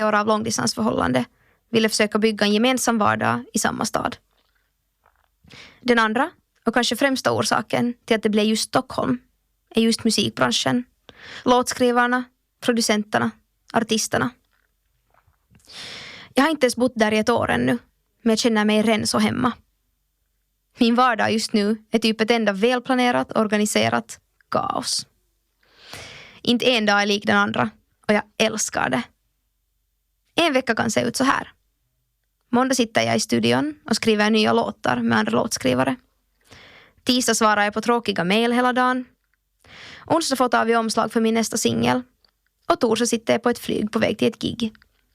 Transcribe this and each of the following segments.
år av långdistansförhållande ville försöka bygga en gemensam vardag i samma stad. Den andra, och kanske främsta orsaken till att det blev just Stockholm, är just musikbranschen. Låtskrivarna, producenterna, artisterna. Jag har inte ens bott där i ett år ännu, men jag känner mig redan så hemma. Min vardag just nu är typ ett enda välplanerat, organiserat kaos. Inte en dag är lik den andra, och jag älskar det. En vecka kan se ut så här. Måndag sitter jag i studion och skriver nya låtar med andra låtskrivare. Tisdag svarar jag på tråkiga mejl hela dagen. Onsdag får vi omslag för min nästa singel. Och torsdag sitter jag på ett flyg på väg till ett gig.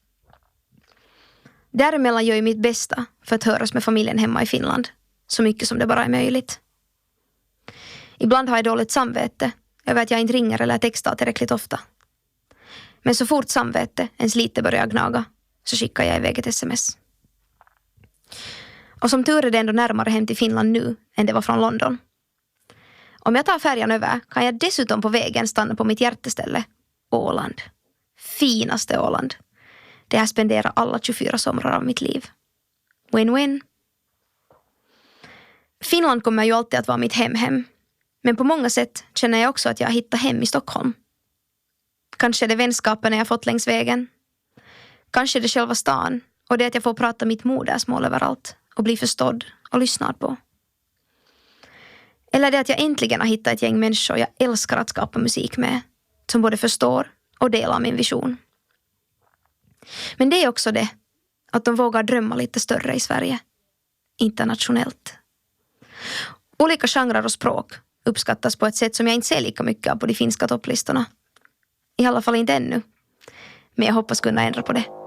Däremellan gör jag mitt bästa för att höras med familjen hemma i Finland. Så mycket som det bara är möjligt. Ibland har jag dåligt samvete över att jag inte ringer eller textar tillräckligt ofta. Men så fort samvete ens lite börjar gnaga så skickar jag iväg ett sms. Och som tur är det ändå närmare hem till Finland nu än det var från London. Om jag tar färjan över kan jag dessutom på vägen stanna på mitt hjärteställe, Åland. Finaste Åland. Det här spenderar alla 24 somrar av mitt liv. Win-win. Finland kommer ju alltid att vara mitt hem. Men på många sätt känner jag också att jag har hittat hem i Stockholm. Kanske det vänskapen jag fått längs vägen. Kanske det själva stan och det att jag får prata mitt modersmål överallt och bli förstådd och lyssnad på. Eller det att jag äntligen har hittat ett gäng människor jag älskar att skapa musik med, som både förstår och delar min vision. Men det är också det att de vågar drömma lite större i Sverige. Internationellt. Olika genrer och språk uppskattas på ett sätt som jag inte ser lika mycket av på de finska topplistorna. I alla fall inte ännu. Men jag hoppas kunna ändra på det.